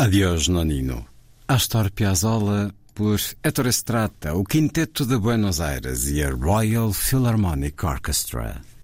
Adeus, Nonino. Astor Piazzolla por Ettore Strata, o Quinteto de Buenos Aires e a Royal Philharmonic Orchestra.